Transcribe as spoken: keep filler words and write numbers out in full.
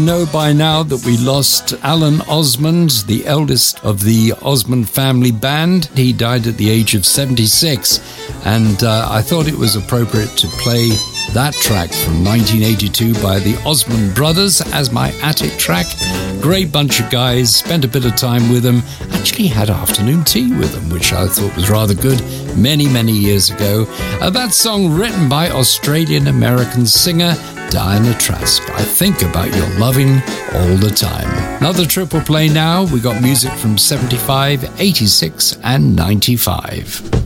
Know by now that we lost Alan Osmond, the eldest of the Osmond family band. He died at the age of seventy-six, and uh, I thought it was appropriate to play that track from nineteen eighty-two by the Osmond Brothers as my attic track. Great bunch of guys, spent a bit of time with them, actually had afternoon tea with them, which I thought was rather good many, many years ago. Uh, that song written by Australian-American singer Diana Trask. I think about your loving all the time. Another triple play now. We got music from seventy-five, eighty-six and ninety-five.